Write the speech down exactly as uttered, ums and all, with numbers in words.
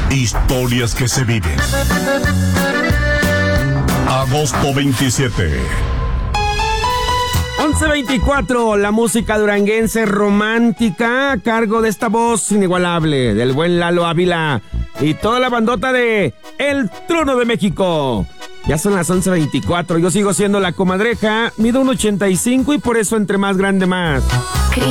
Historias que se viven. Agosto veintisiete. once veinticuatro, la música duranguense romántica a cargo de esta voz inigualable del buen Lalo Ávila y toda la bandota de El Trono de México. Ya son las once veinticuatro, yo sigo siendo la comadreja, mido un ochenta y cinco y por eso entre más grande más.